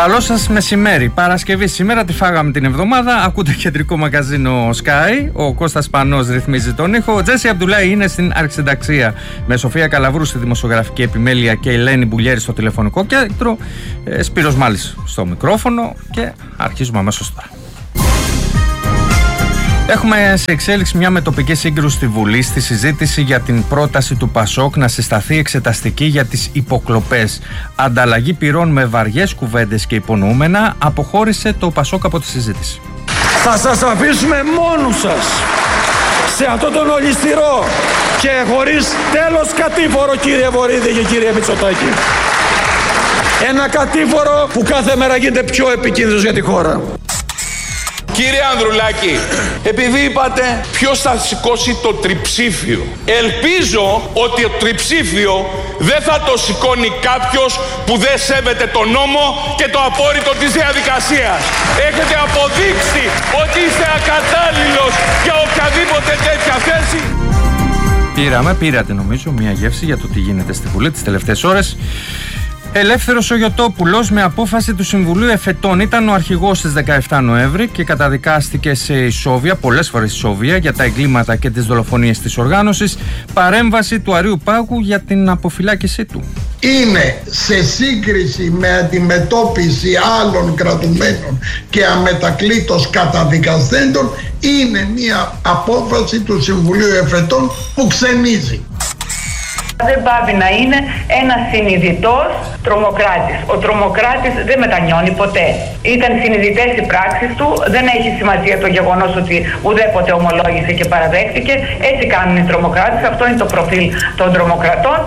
Καλό σας μεσημέρι. Παρασκευή σήμερα, τη φάγαμε την εβδομάδα. Ακούτε κεντρικό μαγκαζίνο Sky. Ο Κώστας Πανός ρυθμίζει τον ήχο. Ο Τζέσι Αμπτουλάη είναι στην αρχισυνταξία. Με Σοφία Καλαβρού στη δημοσιογραφική επιμέλεια και Ελένη Μπουλιέρη στο τηλεφωνικό κέντρο. Σπύρος Μάλης στο μικρόφωνο. Και αρχίζουμε αμέσως τώρα. Έχουμε σε εξέλιξη μια μετοπική σύγκρουση στη Βουλή στη συζήτηση για την πρόταση του Πασόκ να συσταθεί εξεταστική για τις υποκλοπές. Ανταλλαγή πυρών με βαριές κουβέντες και υπονοούμενα, αποχώρησε το Πασόκ από τη συζήτηση. Θα σας αφήσουμε μόνους σας σε αυτό τον ολισθηρό και χωρίς τέλος κατήφορο, κύριε Βορίδη και κύριε Μητσοτάκη. Ένα κατήφορο που κάθε μέρα γίνεται πιο επικίνδυνος για τη χώρα. Κύριε Ανδρουλάκη, επειδή είπατε ποιος θα σηκώσει το τριψήφιο, ελπίζω ότι το τριψήφιο δεν θα το σηκώνει κάποιος που δεν σέβεται τον νόμο και το απόρριτο της διαδικασίας. Έχετε αποδείξει ότι είστε ακατάλληλος για οποιαδήποτε τέτοια θέση. Πήρατε νομίζω μια γεύση για το τι γίνεται στη Βουλή τις τελευταίες ώρες. Ελεύθερος Ογιωτόπουλος με απόφαση του Συμβουλίου Εφετών ήταν ο αρχηγός στις 17 Νοέμβρη και καταδικάστηκε σε ισόβια, πολλές φορές ισόβια, για τα εγκλήματα και τις δολοφονίες της οργάνωσης. Παρέμβαση του Αρείου Πάγου για την αποφυλάκησή του. Είναι σε σύγκριση με αντιμετώπιση άλλων κρατουμένων και αμετακλήτως καταδικασθέντων, είναι μια απόφαση του Συμβουλίου Εφετών που ξενίζει. Δεν πάβει να είναι ένας συνειδητός τρομοκράτης. Ο τρομοκράτης δεν μετανιώνει ποτέ. Ήταν συνειδητές οι πράξεις του, δεν έχει σημασία το γεγονός ότι ουδέποτε ομολόγησε και παραδέχτηκε. Έτσι κάνουν οι τρομοκράτες, αυτό είναι το προφίλ των τρομοκρατών.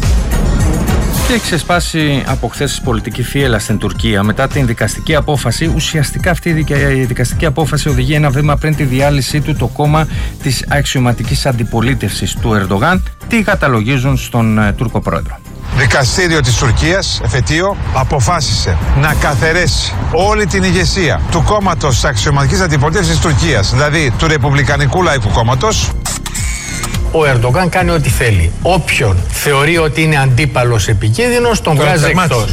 Και έχει ξεσπάσει από χθες πολιτική θύελλα στην Τουρκία μετά την δικαστική απόφαση. Ουσιαστικά αυτή η δικαστική απόφαση οδηγεί ένα βήμα πριν τη διάλυσή του το κόμμα της αξιωματικής αντιπολίτευσης του Ερντογάν. Τι καταλογίζουν στον Τούρκο πρόεδρο. Δικαστήριο της Τουρκίας, εφετείο, αποφάσισε να καθαιρέσει όλη την ηγεσία του κόμματος της αξιωματικής αντιπολίτευσης της Τουρκίας, δηλαδή του Ρεπουμπλικανικού Λαϊκού Κόμματος. Ο Ερντογάν κάνει ό,τι θέλει. Όποιον θεωρεί ότι είναι αντίπαλος επικίνδυνος, τον βγάζει εκτός.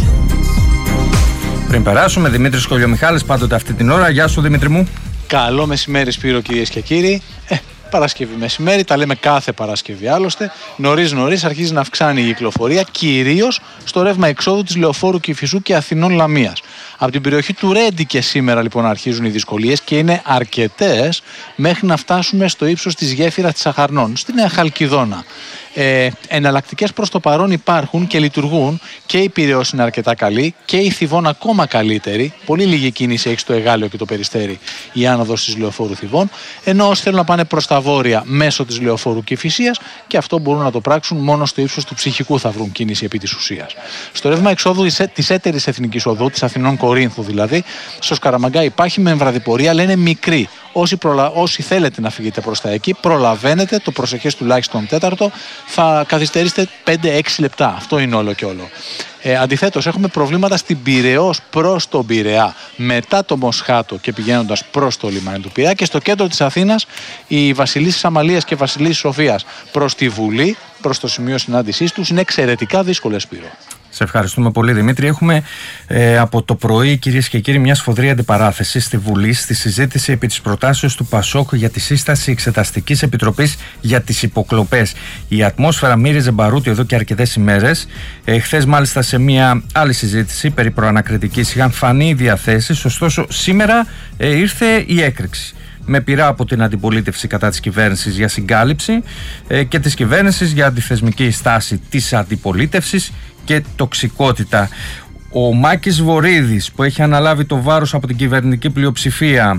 Πριν περάσουμε, Δημήτρης Κολιομιχάλης πάντοτε αυτή την ώρα. Γεια σου, Δημήτρη μου. Καλό μεσημέρι, Σπύρο, κυρίες και κύριοι. Παρασκευή μεσημέρι, τα λέμε κάθε Παρασκευή άλλωστε. Νωρίς αρχίζει να αυξάνει η κυκλοφορία, κυρίως στο ρεύμα εξόδου της Λεωφόρου Κηφισού και Αθηνών Λαμίας. Από την περιοχή του Ρέντι και σήμερα λοιπόν αρχίζουν οι δυσκολίες και είναι αρκετές μέχρι να φτάσουμε στο ύψος της γέφυρας της Αχαρνών, στη Νέα Χαλκιδόνα. Εναλλακτικές προς το παρόν υπάρχουν και λειτουργούν, και η Πειραιώς είναι αρκετά καλή και η Θηβών ακόμα καλύτερη. Πολύ λίγη κίνηση έχει στο Εγάλεο και το Περιστέρι η άνοδος της Λεωφόρου Θηβών, ενώ όσοι θέλουν να πάνε προς τα βόρεια μέσω της Λεωφόρου Κηφισίας, και αυτό μπορούν να το πράξουν μόνο στο ύψος του Ψυχικού, θα βρουν κίνηση επί της ουσίας. Στο ρεύμα εξόδου της έτερης εθνικής οδού, της Αθηνών Κορίνθου δηλαδή, στο Σκαραμαγκά υπάρχει με εμβραδιπορία, αλλά είναι μικρή. Όσοι θέλετε να φύγετε προς τα εκεί, προλαβαίνετε το προσεχές τουλάχιστον τέταρτο, θα καθυστερήσετε 5-6 λεπτά. Αυτό είναι όλο και όλο. Αντιθέτως, έχουμε προβλήματα στην Πειραιώς προς τον Πειραιά, μετά το Μοσχάτο και πηγαίνοντας προς το λιμάνι του Πειραιά, και στο κέντρο της Αθήνας η Βασιλίσσης Αμαλίας και Βασιλίσσης Σοφίας προς τη Βουλή, προς το σημείο συνάντησής τους, είναι εξαιρετικά δύσκολες, Σπύρο. Σε ευχαριστούμε πολύ, Δημήτρη. Έχουμε από το πρωί, κυρίες και κύριοι, μια σφοδρή αντιπαράθεση στη Βουλή στη συζήτηση επί της προτάσεως του Πασόκ για τη σύσταση εξεταστικής επιτροπής για τις υποκλοπές. Η ατμόσφαιρα μύριζε μπαρούτι εδώ και αρκετές ημέρες. Χθες, μάλιστα, σε μια άλλη συζήτηση περί προανακριτικής είχαν φανεί οι διαθέσεις. Ωστόσο, σήμερα ήρθε η έκρηξη, με πειρά από την αντιπολίτευση κατά της κυβέρνησης για συγκάλυψη και της κυβέρνησης για αντιθεσμική στάση της αντιπολίτευσης και τοξικότητα. Ο Μάκης Βορίδης, που έχει αναλάβει το βάρος από την κυβερνητική πλειοψηφία,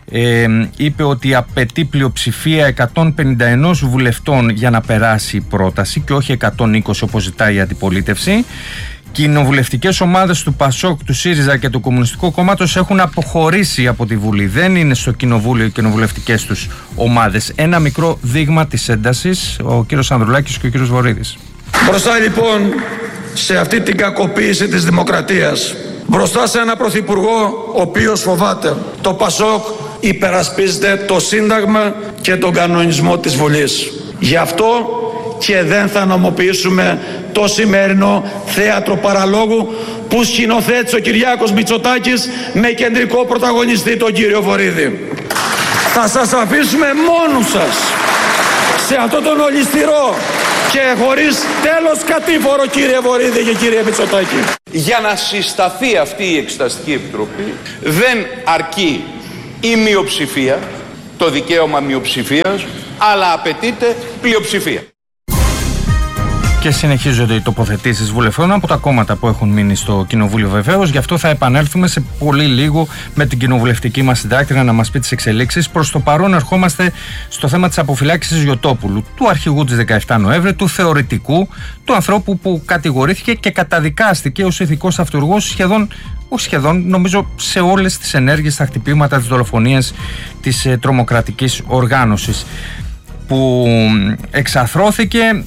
είπε ότι απαιτεί πλειοψηφία 151 βουλευτών για να περάσει η πρόταση και όχι 120 όπως ζητάει η αντιπολίτευση. Κοινοβουλευτικές ομάδες του Πασόκ, του ΣΥΡΙΖΑ και του Κομμουνιστικού Κόμματος έχουν αποχωρήσει από τη Βουλή. Δεν είναι στο Κοινοβούλιο οι κοινοβουλευτικές τους ομάδες. Ένα μικρό δείγμα της έντασης, ο κύριος Ανδρουλάκης και ο κύριος Βορίδης. Μπροστά λοιπόν σε αυτή την κακοποίηση της δημοκρατίας, μπροστά σε ένα πρωθυπουργό ο οποίος φοβάται, το Πασόκ υπερασπίζεται το Σύνταγμα και τον κανονισμό της Βουλής. Γι' αυτό και δεν θα νομοποιήσουμε το σημερινό θέατρο παραλόγου που σκηνοθέτησε ο Κυριάκος Μητσοτάκης με κεντρικό πρωταγωνιστή τον κύριο Βορίδη. Θα σας αφήσουμε μόνους σας σε αυτό τον ολισθηρό και χωρίς τέλος κατήφορο, κύριε Βορίδη και κύριε Μητσοτάκη. Για να συσταθεί αυτή η Εξεταστική Επιτροπή δεν αρκεί η μειοψηφία, το δικαίωμα μειοψηφίας, αλλά απαιτείται πλειοψηφία. Και συνεχίζονται οι τοποθετήσεις βουλευτών από τα κόμματα που έχουν μείνει στο Κοινοβούλιο βεβαίως. Γι' αυτό θα επανέλθουμε σε πολύ λίγο με την κοινοβουλευτική μας συντάκτρια να μας πει τις εξελίξεις. Προς το παρόν ερχόμαστε στο θέμα της αποφυλάκησης Γιωτόπουλου, του αρχηγού της 17 Νοέμβρη, του θεωρητικού, του ανθρώπου που κατηγορήθηκε και καταδικάστηκε ως ηθικός αυτούργος σχεδόν νομίζω σε όλες τις ενέργειες, τα χτυπήματα, τις δολοφονίες της τρομοκρατικής οργάνωσης, που εξαθρώθηκε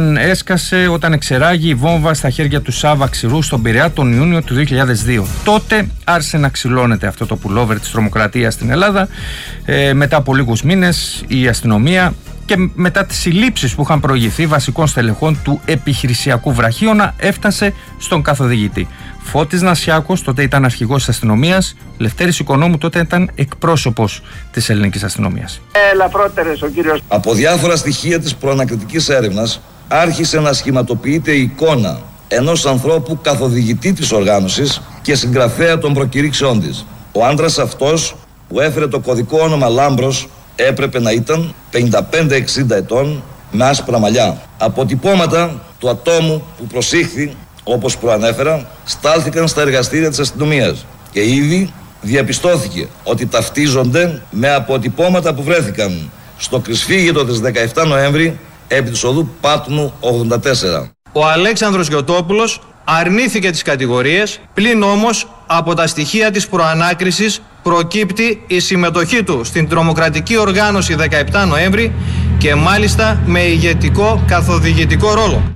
όταν εξεράγει η βόμβα στα χέρια του Σάβα Ξηρού στον Πειραιά τον Ιούνιο του 2002. Τότε άρχισε να ξυλώνεται αυτό το πουλόβερ της τρομοκρατίας στην Ελλάδα. Μετά από λίγους μήνες η αστυνομία και μετά τις συλλήψεις που είχαν προηγηθεί βασικών στελεχών του επιχειρησιακού βραχίωνα έφτασε στον καθοδηγητή. Φώτης Νασιάκος τότε ήταν αρχηγός της αστυνομίας, Λευτέρης Οικονόμου τότε ήταν εκπρόσωπος της ελληνικής αστυνομίας. Ελαφρότερες ο κύριος. Από διάφορα στοιχεία της προανακριτικής έρευνας άρχισε να σχηματοποιείται η εικόνα ενός ανθρώπου καθοδηγητή της οργάνωσης και συγγραφέα των προκηρύξεών της. Ο άντρας αυτός που έφερε το κωδικό όνομα Λάμπρος έπρεπε να ήταν 55-60 ετών με άσπρα μαλλιά. Αποτυπώματα του ατόμου που προσήχθη, όπως προανέφερα, στάλθηκαν στα εργαστήρια της αστυνομίας και ήδη διαπιστώθηκε ότι ταυτίζονται με αποτυπώματα που βρέθηκαν στο κρυσφύγετο της 17 Νοέμβρη επί της οδού Πάτμου 84. Ο Αλέξανδρος Γιωτόπουλος αρνήθηκε τις κατηγορίες, πλην όμως από τα στοιχεία της προανάκρισης προκύπτει η συμμετοχή του στην τρομοκρατική οργάνωση 17 Νοέμβρη και μάλιστα με ηγετικό καθοδηγητικό ρόλο.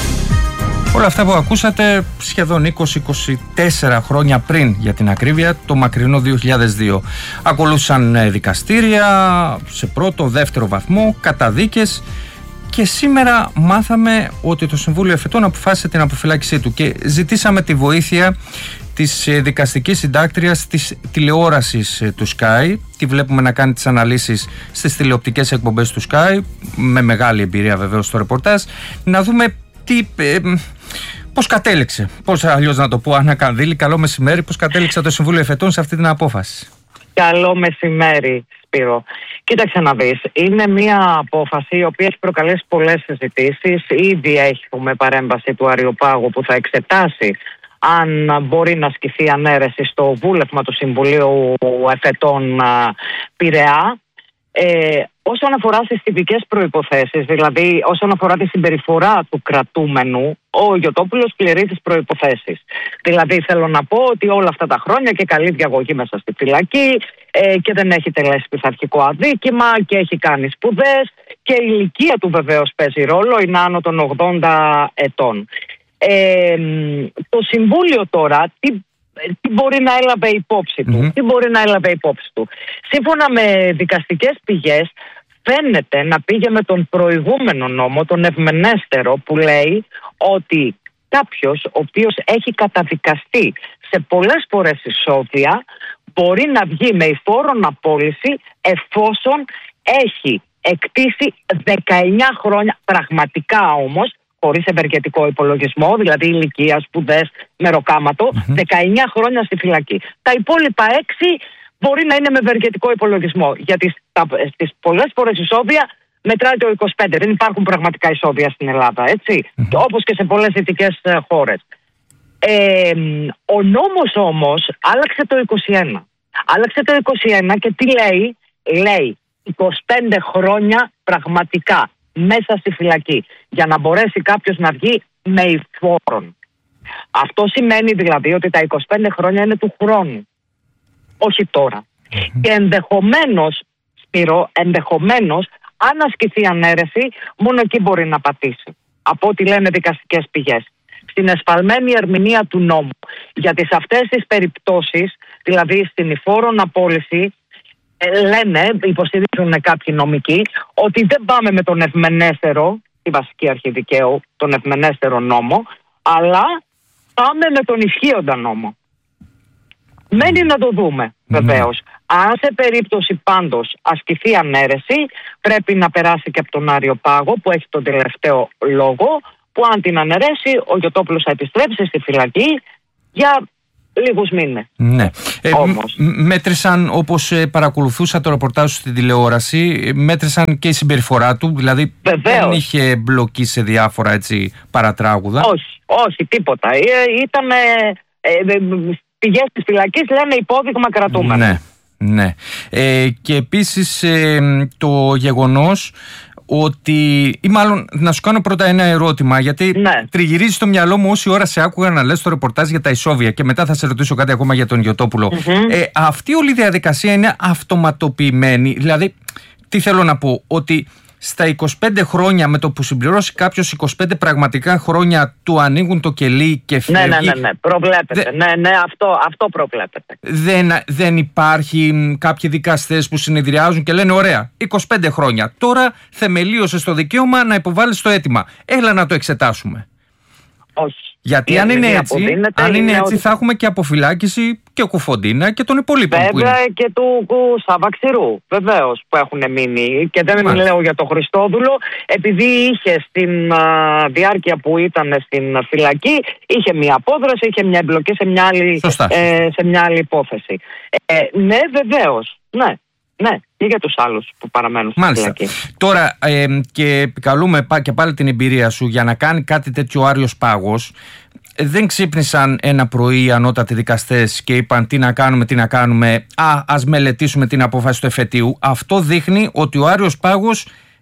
Όλα αυτά που ακούσατε σχεδόν 20-24 χρόνια πριν, για την ακρίβεια, το μακρινό 2002. Ακολούθησαν δικαστήρια σε πρώτο, δεύτερο βαθμό, καταδίκες και σήμερα μάθαμε ότι το Συμβούλιο Εφετών αποφάσισε την αποφυλάκησή του και ζητήσαμε τη βοήθεια της δικαστικής συντάκτριας της τηλεόρασης του Sky. Τη βλέπουμε να κάνει τις αναλύσεις στις τηλεοπτικές εκπομπές του Sky, με μεγάλη εμπειρία βεβαίως στο ρεπορτάζ, να δούμε πώς κατέληξε, πώς αλλιώς να το πω, Άννα Κανδύλη, καλό μεσημέρι, πώς κατέληξε το Συμβούλιο Εφετών σε αυτή την απόφαση. Καλό μεσημέρι, Σπύρο. Κοίταξε να δεις, είναι μια απόφαση η οποία έχει προκαλέσει πολλές συζητήσεις. Ήδη έχουμε παρέμβαση του Αριοπάγου που θα εξετάσει αν μπορεί να ασκηθεί ανέρεση στο βούλευμα του Συμβουλίου Εφετών Πειραιά. Όσον αφορά στις τυπικές προϋποθέσεις, δηλαδή όσον αφορά τη συμπεριφορά του κρατούμενου, ο Γιωτόπουλος πληρεί τις προϋποθέσεις. Δηλαδή θέλω να πω ότι όλα αυτά τα χρόνια και καλή διαγωγή μέσα στη φυλακή και δεν έχει τελέσει πειθαρχικό αδίκημα και έχει κάνει σπουδές και η ηλικία του βεβαίως παίζει ρόλο, είναι άνω των 80 ετών. Το Συμβούλιο τώρα τι μπορεί να έλαβε υπόψη του, Σύμφωνα με δικαστικές πηγές φαίνεται να πήγε με τον προηγούμενο νόμο, τον ευμενέστερο, που λέει ότι κάποιος ο οποίος έχει καταδικαστεί σε πολλές φορές ισόβια μπορεί να βγει με υφόρον απόλυση εφόσον έχει εκτίσει 19 χρόνια πραγματικά όμως, χωρίς ευεργετικό υπολογισμό, δηλαδή ηλικία, σπουδές, μεροκάματο, 19 χρόνια στη φυλακή. Τα υπόλοιπα 6 μπορεί να είναι με ευεργετικό υπολογισμό. Γιατί στις πολλές φορές ισόβια μετράει το 25. Δεν υπάρχουν πραγματικά ισόβια στην Ελλάδα, έτσι. Όπως και σε πολλές δυτικές χώρες. Ο νόμος όμως άλλαξε το 21. Άλλαξε το 21 και τι λέει? Λέει 25 χρόνια πραγματικά μέσα στη φυλακή, για να μπορέσει κάποιος να βγει με υφόρον. Αυτό σημαίνει δηλαδή ότι τα 25 χρόνια είναι του χρόνου, όχι τώρα. Και ενδεχομένως, Σπύρο, αν ασκηθεί ανέρεση, μόνο εκεί μπορεί να πατήσει, από ό,τι λένε δικαστικές πηγές. Στην εσφαλμένη ερμηνεία του νόμου. Γιατί σε αυτές τις περιπτώσεις, δηλαδή στην υφόρον απόλυση, λένε, υποστηρίζουν κάποιοι νομικοί, ότι δεν πάμε με τον ευμενέστερο, τη βασική αρχή δικαίου, τον ευμενέστερο νόμο, αλλά πάμε με τον ισχύοντα νόμο. Μένει να το δούμε, βεβαίως. Αν σε περίπτωση πάντως ασκηθεί ανέρεση, πρέπει να περάσει και από τον Άριο Πάγο, που έχει τον τελευταίο λόγο, που αν την αναιρέσει, ο Γιωτόπουλος θα επιστρέψει στη φυλακή για λίγους μήνες. Ναι. Μέτρησαν, όπως παρακολουθούσα το ρεπορτάζ στην τηλεόραση, μέτρησαν και η συμπεριφορά του, δηλαδή δεν είχε μπλοκεί σε διάφορα έτσι παρατράγουδα. Όχι, τίποτα. Ήταν πηγές της φυλακής, λένε υπόδειγμα κρατούμενο. Ναι. Και επίσης το γεγονός ότι, ή μάλλον να σου κάνω πρώτα ένα ερώτημα, γιατί τριγυρίζει στο μυαλό μου όση ώρα σε άκουγα να λες το ρεπορτάζ για τα ισόβια και μετά θα σε ρωτήσω κάτι ακόμα για τον Γιωτόπουλο. Αυτή όλη η διαδικασία είναι αυτοματοποιημένη, δηλαδή τι θέλω να πω, ότι στα 25 χρόνια με το που συμπληρώσει κάποιος 25 πραγματικά χρόνια του ανοίγουν το κελί και φεύγει. Ναι, προβλέπεται. Αυτό προβλέπεται. Δεν υπάρχει κάποιοι δικαστές που συνεδριάζουν και λένε ωραία, 25 χρόνια. Τώρα θεμελίωσε το δικαίωμα να υποβάλεις το αίτημα. Έλα να το εξετάσουμε. Όχι. Γιατί αν είναι έτσι θα έχουμε και αποφυλάκηση και Κουφοντίνα και των υπολείπων. Βέβαια και του Σαββαξηρού, βεβαίως, που έχουν μείνει. Και δεν λέω για τον Χριστόδουλο, επειδή είχε στην διάρκεια που ήταν στην φυλακή, είχε μια απόδραση, είχε μια εμπλοκή σε μια άλλη υπόθεση. Ναι, βεβαίως. Ναι, και για τους άλλους που παραμένουν στη φυλακή. Τώρα, και επικαλούμε και πάλι την εμπειρία σου, για να κάνει κάτι τέτοιο ο Άριος Πάγος, δεν ξύπνησαν ένα πρωί οι ανώτατοι δικαστές και είπαν τι να κάνουμε, ας μελετήσουμε την απόφαση του εφετείου. Αυτό δείχνει ότι ο Άριος Πάγος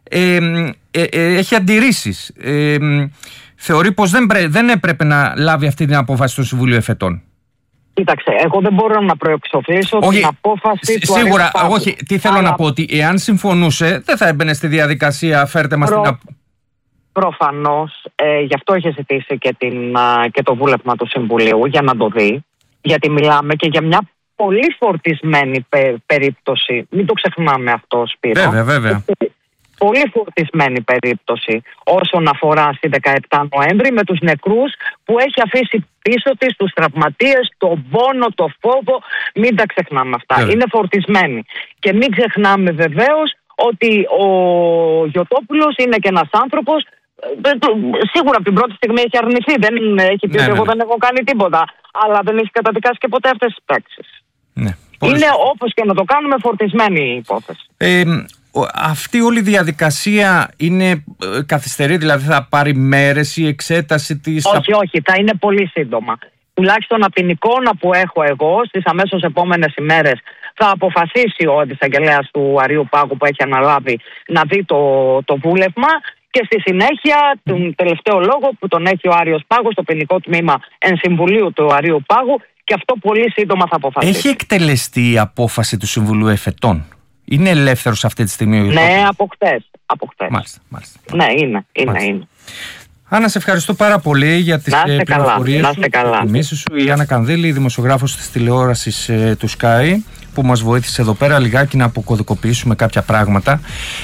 έχει αντιρρήσεις. Θεωρεί πως δεν έπρεπε να λάβει αυτή την απόφαση στο Συμβούλιο Εφετών. Κοίταξε, εγώ δεν μπορώ να προεξοφλήσω την απόφαση του σίγουρα, όχι, τι θέλω να πω, ότι εάν συμφωνούσε δεν θα έμπαινε στη διαδικασία φέρτε μας την Προφανώς, γι' αυτό είχε ζητήσει και το βούλευμα του Συμβουλίου για να το δει, γιατί μιλάμε και για μια πολύ φορτισμένη περίπτωση. Μην το ξεχνάμε αυτό, Σπύρο. Βέβαια. Πολύ φορτισμένη περίπτωση όσον αφορά στη 17 Νοέμβρη, με τους νεκρούς που έχει αφήσει πίσω της, τους τραυματίες, τον πόνο, το φόβο. Μην τα ξεχνάμε αυτά. Είναι φορτισμένη. Και μην ξεχνάμε βεβαίως ότι ο Γιωτόπουλος είναι και ένας άνθρωπος, σίγουρα από την πρώτη στιγμή έχει αρνηθεί, δεν έχει πει ότι εγώ δεν έχω κάνει τίποτα, αλλά δεν έχει καταδικάσει και ποτέ αυτές τις πράξεις. Είναι, όπως και να το κάνουμε, φορτισμένη η υπόθεση. Αυτή όλη η διαδικασία είναι καθυστερή, δηλαδή θα πάρει μέρες η εξέταση της? Όχι, θα είναι πολύ σύντομα. Τουλάχιστον από την εικόνα που έχω εγώ, στις αμέσως επόμενες ημέρες θα αποφασίσει ο αντισαγγελέας του Αρείου Πάγου που έχει αναλάβει να δει το βούλευμα, και στη συνέχεια τον τελευταίο λόγο που τον έχει ο Άριος Πάγος στο ποινικό τμήμα εν συμβουλίου του Αρείου Πάγου, και αυτό πολύ σύντομα θα αποφασίσει. Έχει εκτελεστεί η απόφαση του Συμβουλίου Εφετών? Είναι ελεύθερος αυτή τη στιγμή? Ναι, από χτες. Μάλιστα. Ναι, είναι. Άννα, σε ευχαριστώ πάρα πολύ για τις πληροφορίες σου. Να είστε καλά. Η Άννα Κανδύλη, δημοσιογράφος της τηλεόρασης του Sky, που μας βοήθησε εδώ πέρα λιγάκι να αποκωδικοποιήσουμε κάποια πράγματα.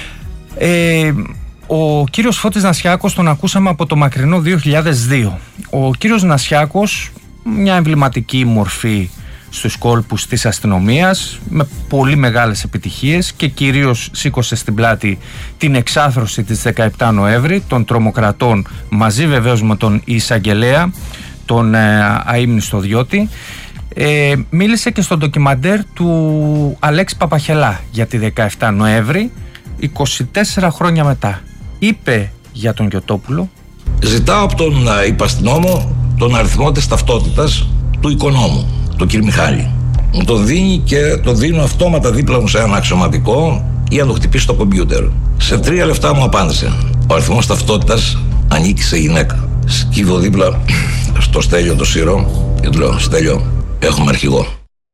Ο κύριος Φώτης Νασιάκος τον ακούσαμε από το μακρινό 2002. Ο κύριος Νασιάκος, μια εμβληματική μορφή στους κόλπους της αστυνομίας, με πολύ μεγάλες επιτυχίες, και κυρίως σήκωσε στην πλάτη την εξάθρωση της 17 Νοέμβρη των τρομοκρατών, μαζί βεβαίως με τον εισαγγελέα, τον αείμνηστο Διώτη. Μίλησε και στο ντοκιμαντέρ του Αλέξη Παπαχελά για τη 17 Νοέμβρη, 24 χρόνια μετά. Είπε για τον Γιωτόπουλο: ζητάω από τον υπαστηνόμο τον αριθμό της ταυτότητας του οικονόμου, τον κύριο Μιχάλη. Μου τον δίνει και το δίνω αυτόματα δίπλα μου σε ένα αξιωματικό για να το χτυπήσει στο κομπιούτερ. Σε 3 λεπτά μου απάντησε: ο αριθμός ταυτότητας ανήκει σε γυναίκα. Σκύβω δίπλα στο Στέλιο το Σύρο και του λέω: Στέλιο, έχουμε αρχηγό.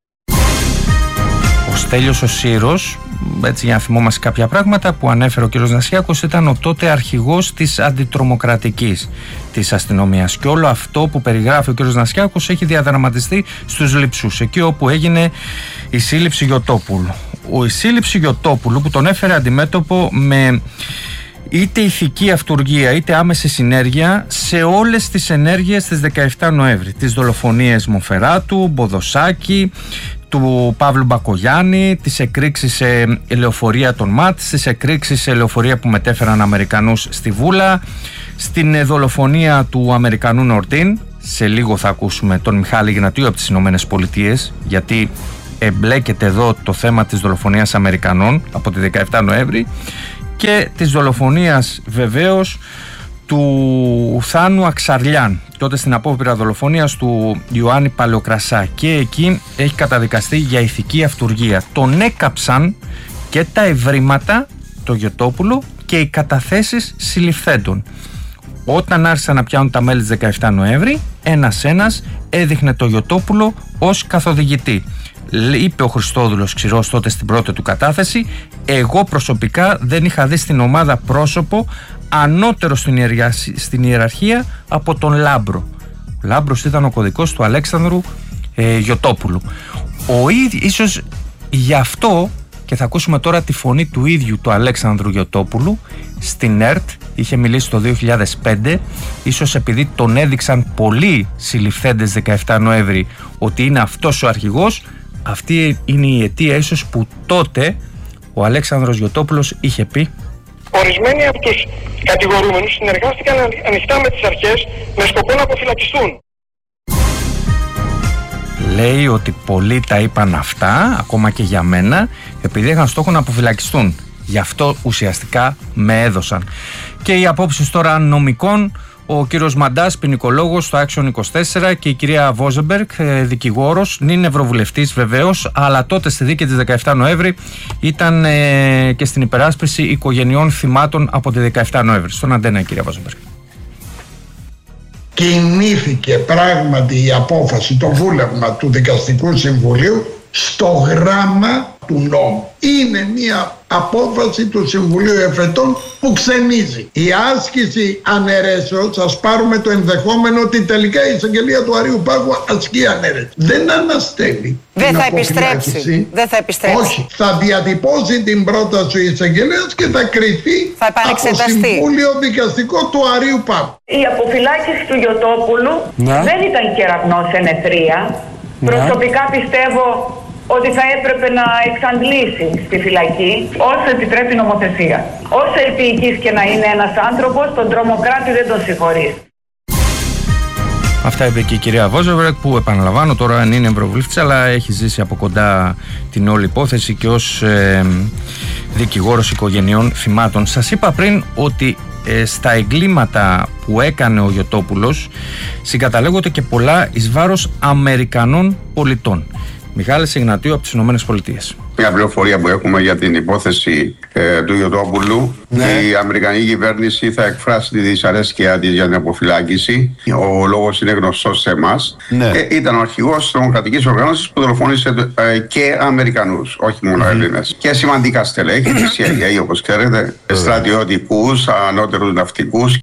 Ο Στέλιος ο Σύρος, έτσι για να θυμόμαστε κάποια πράγματα που ανέφερε ο κ. Νασιάκος, ήταν ο τότε αρχηγός της αντιτρομοκρατικής της αστυνομίας, και όλο αυτό που περιγράφει ο κ. Νασιάκος έχει διαδραματιστεί στους Λειψούς, εκεί όπου έγινε η σύλληψη Γιωτόπουλου. Η σύλληψη Γιωτόπουλου που τον έφερε αντιμέτωπο με είτε ηθική αυτουργία είτε άμεση συνέργεια σε όλες τις ενέργειες της 17 Νοέμβρη. Τις δολοφονίες Μοφεράτου, Μποδοσάκη, του Παύλου Μπακογιάννη, τις εκρήξεις σε λεωφορεία των ΜΑΤ, τις εκρήξεις σε λεωφορεία που μετέφεραν Αμερικανούς στη Βούλα, στην δολοφονία του Αμερικανού Νορντίν. Σε λίγο θα ακούσουμε τον Μιχάλη Γνατίου από τις Ηνωμένες Πολιτείες, γιατί εμπλέκεται εδώ το θέμα της δολοφονίας Αμερικανών από τη 17 Νοέμβρη και της δολοφονίας βεβαίως του Θάνου Αξαρλιάν, τότε στην απόπειρα δολοφονίας του Ιωάννη Παλαιοκρασά, και εκεί έχει καταδικαστεί για ηθική αυτουργία. Τον έκαψαν και τα ευρήματα, το Γιωτόπουλο, και οι καταθέσεις συλληφθέντων. Όταν άρχισαν να πιάνουν τα μέλη της 17 Νοέμβρη, ένας έδειχνε το Γιωτόπουλο ως καθοδηγητή. Είπε ο Χριστόδουλος Ξηρός τότε στην πρώτη του κατάθεση: εγώ προσωπικά δεν είχα δει στην ομάδα πρόσωπο ανώτερο στην ιεραρχία από τον Λάμπρο. Ο Λάμπρος ήταν ο κωδικός του Αλέξανδρου Γιωτόπουλου. Ίσως γι' αυτό, και θα ακούσουμε τώρα τη φωνή του ίδιου του Αλέξανδρου Γιωτόπουλου στην ΕΡΤ, είχε μιλήσει το 2005, ίσως επειδή τον έδειξαν πολλοί συλληφθέντες 17 Νοέμβρη ότι είναι αυτός ο αρχηγός, αυτή είναι η αιτία ίσως που τότε ο Αλέξανδρος Γιωτόπουλος είχε πει: ορισμένοι από τους κατηγορούμενους συνεργάστηκαν ανοιχτά με τις αρχές με σκοπό να αποφυλακιστούν. Λέει ότι πολλοί τα είπαν αυτά, ακόμα και για μένα, επειδή είχαν στόχο να αποφυλακιστούν. Γι' αυτό ουσιαστικά με έδωσαν. Και οι απόψεις τώρα νομικών: ο κύριος Μαντάς, ποινικολόγος στο Action 24, και η κυρία Βόζεμπεργκ, δικηγόρος, είναι ευρωβουλευτής βεβαίως, αλλά τότε στη δίκη της 17 Νοέμβρη ήταν και στην υπεράσπιση οικογενειών θυμάτων από τη 17 Νοέμβρη. Στον Αντένα, κυρία Βόζεμπεργκ. Κινήθηκε πράγματι η απόφαση, το βούλευμα του Δικαστικού Συμβουλίου στο γράμμα του νόμου. Είναι μια απόφαση του Συμβουλίου Εφετών που ξενίζει. Η άσκηση αναιρέσεως, ας πάρουμε το ενδεχόμενο ότι τελικά η εισαγγελία του Αρείου Πάγου ασκεί αναιρέσεις. Δεν αναστέλει. Δεν θα επιστρέψει. Δεν θα επιστρέψει. Όχι. Θα διατυπώσει την πρόταση του εισαγγελέας και θα κριθεί από Συμβούλιο Δικαστικό του Αρείου Πάγου. Η αποφυλάκηση του Γιωτόπουλου δεν ήταν κεραυνός ενεθρία. Προσωπικά πιστεύω ότι θα έπρεπε να εξαντλήσει στη φυλακή όσο επιτρέπει η νομοθεσία. Όσο επίοικης και να είναι ένας άνθρωπος, τον τρομοκράτη δεν τον συγχωρεί. Αυτά είπε και η κυρία Βόζεμπεργκ, που επαναλαμβάνω τώρα αν είναι ευρωβουλευτής, αλλά έχει ζήσει από κοντά την όλη υπόθεση και ως δικηγόρος οικογενειών θυμάτων. Σας είπα πριν ότι στα εγκλήματα που έκανε ο Γιωτόπουλος συγκαταλέγονται και πολλά εις βάρος Αμερικανών πολιτών. Μιχάλης Γνατίου από τις Ηνωμένες Πολιτείες. Μια πληροφορία που έχουμε για την υπόθεση του Γιωτόπουλου, η Αμερικανική κυβέρνηση θα εκφράσει τη δυσαρέσκεια της για την αποφυλάκηση. Ο λόγος είναι γνωστός σε εμάς. Ήταν ο αρχηγός της τρομοκρατικής οργάνωσης που δολοφόνησε και Αμερικανούς, όχι μόνο Έλληνες. Και σημαντικά στελέχη της CIA, όπως ξέρετε, στρατιωτικούς, ανώτερους ναυτικούς.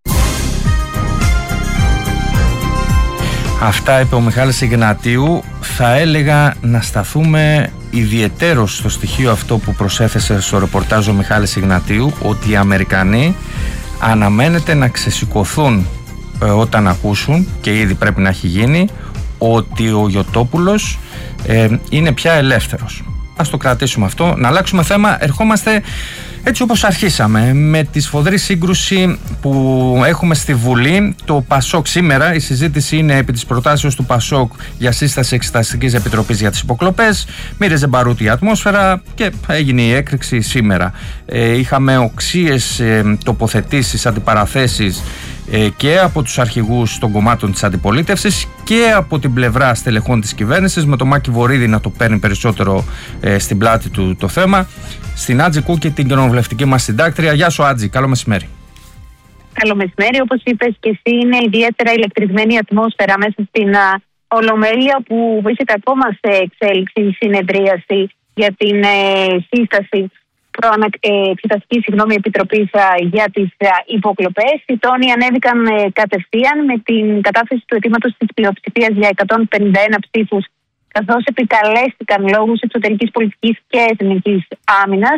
Αυτά είπε ο Μιχάλης Γνατίου. Θα έλεγα να σταθούμε ιδιαιτέρως στο στοιχείο αυτό που προσέθεσε στο ρεπορτάζ ο Μιχάλης Γνατίου, ότι οι Αμερικανοί αναμένεται να ξεσηκωθούν όταν ακούσουν, και ήδη πρέπει να έχει γίνει, ότι ο Γιωτόπουλος είναι πια ελεύθερος. Ας το κρατήσουμε αυτό, να αλλάξουμε θέμα. Ερχόμαστε έτσι όπως αρχίσαμε, με τη σφοδρή σύγκρουση που έχουμε στη Βουλή. Το ΠΑΣΟΚ σήμερα, η συζήτηση είναι επί της προτάσεως του ΠΑΣΟΚ για σύσταση Εξεταστικής Επιτροπής για τις υποκλοπές. Μοίρεζε μπαρούτη η ατμόσφαιρα και έγινε η έκρηξη σήμερα. Είχαμε οξύες τοποθετήσεις, αντιπαραθέσεις και από τους αρχηγούς των κομμάτων της αντιπολίτευσης και από την πλευρά στελεχών της κυβέρνησης, με τον Μάκη Βορίδη να το παίρνει περισσότερο στην πλάτη του το θέμα. Στην Άτζη Κούκη, την κοινοβουλευτική μας συντάκτρια. Γεια σου Άτζη, καλό μεσημέρι. Καλό μεσημέρι, όπως είπες και εσύ, είναι ιδιαίτερα ηλεκτρισμένη η ατμόσφαιρα μέσα στην Ολομέλεια, που βρίσκεται ακόμα σε εξέλιξη η συνεδρίαση για την σύσταση Εξεταστική Επιτροπής για τις υποκλοπές. Οι τόνοι ανέβηκαν κατευθείαν με την κατάθεση του αιτήματος της πλειοψηφίας για 151 ψήφους, καθώς επικαλέστηκαν λόγους εξωτερικής πολιτικής και εθνικής άμυνας.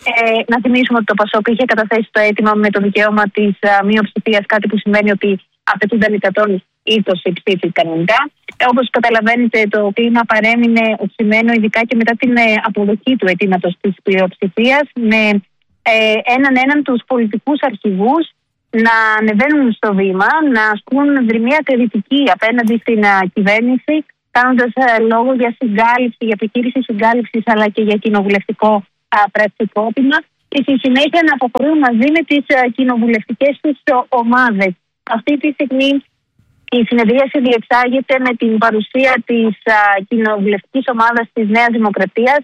Να θυμίσουμε ότι το ΠΑΣΟΚ είχε καταθέσει το αίτημα με το δικαίωμα της μειοψηφίας, κάτι που σημαίνει ότι απαιτούνταν 120 ψήφοι κανονικά. Όπως καταλαβαίνετε, το κλίμα παρέμεινε οξυμένο, ειδικά και μετά την αποδοχή του αιτήματος της πλειοψηφίας, με έναν τους πολιτικούς αρχηγούς να ανεβαίνουν στο βήμα, να ασκούν δρυμία κριτική απέναντι στην κυβέρνηση, κάνοντας λόγο για συγκάλυψη, για επιχείρηση συγκάλυψης, αλλά και για κοινοβουλευτικό πραξικόπημα, και στη συνέχεια να αποχωρούν μαζί με τις κοινοβουλευτικές τους ομάδες. Αυτή τη στιγμή η συνεδρίαση διεξάγεται με την παρουσία της κοινοβουλευτικής ομάδας της Νέας Δημοκρατίας,